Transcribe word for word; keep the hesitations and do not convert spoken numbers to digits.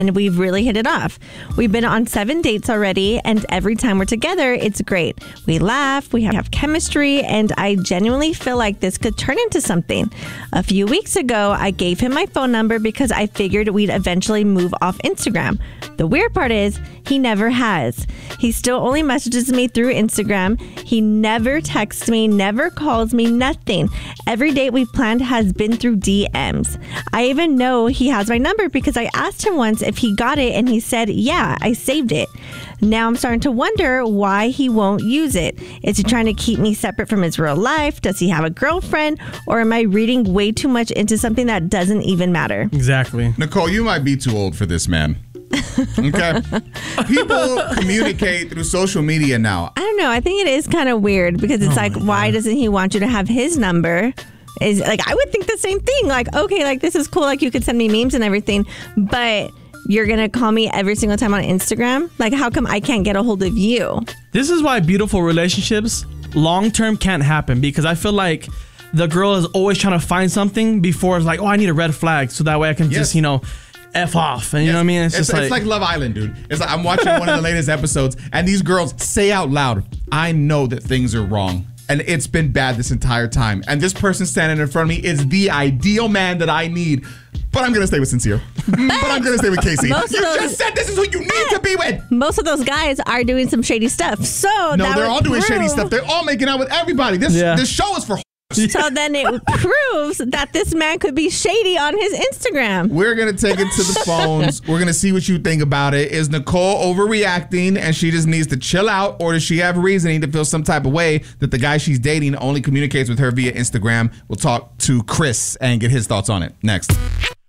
and we've really hit it off. We've been on seven dates already, and every time we're together, it's great. We laugh, we have chemistry, and I genuinely feel like this could turn into something. A few weeks ago, I gave him my phone number because I figured we'd eventually move off Instagram. The weird part is, he never has. He still only messages me through Instagram. He never texts me, never calls me, nothing. Every date we've planned has been through D Ms. I even know he has my number because I asked him once if he got it, and he said, yeah, I saved it. Now I'm starting to wonder why he won't use it. Is he trying to keep me separate from his real life? Does he have a girlfriend? Or am I reading way too much into something that doesn't even matter? Exactly. Nicole, you might be too old for this man. Okay. People communicate through social media now. I don't know. I think it is kind of weird because it's oh like, why doesn't he want you to have his number? Is like, I would think the same thing. Like, okay, like this is cool. Like you could send me memes and everything, but you're going to call me every single time on Instagram? Like, how come I can't get a hold of you? This is why beautiful relationships long-term can't happen, because I feel like the girl is always trying to find something before it's like, oh, I need a red flag so that way I can yes. just, you know, F off. And you yes. know what I mean? It's, it's just like... It's like Love Island, dude. It's like I'm watching one of the latest episodes, and these girls say out loud, I know that things are wrong. And it's been bad this entire time. And this person standing in front of me is the ideal man that I need. But I'm going to stay with Sincere. But I'm going to stay with Casey. You those, just said this is who you need to be with. Most of those guys are doing some shady stuff. So No, that they're all doing prove... shady stuff. They're all making out with everybody. This, yeah. this show is for... So then it proves that this man could be shady on his Instagram. We're going to take it to the phones. We're going to see what you think about it. Is Nicole overreacting and she just needs to chill out? Or does she have reasoning to feel some type of way that the guy she's dating only communicates with her via Instagram? We'll talk to Chris and get his thoughts on it next.